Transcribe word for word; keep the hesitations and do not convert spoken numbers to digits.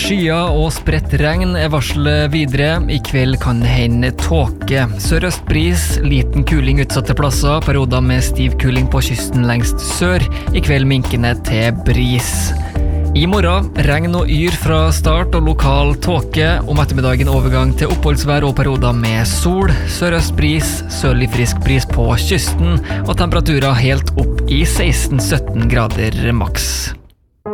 Skyer og spredt regn er varselet videre. I kveld kan det hende tåke. Sørøstbris, liten kuling utsatte plasser, perioder med stiv kuling på kysten lengst sør. I kveld minkende til bris. I morgen, regn og yr fra start og lokal tåke. Om ettermiddagen overgang til oppholdsvær og perioder med sol. Sørøstbris, sørlig frisk bris på kysten, og temperaturer helt opp i seksten til sytten grader maks.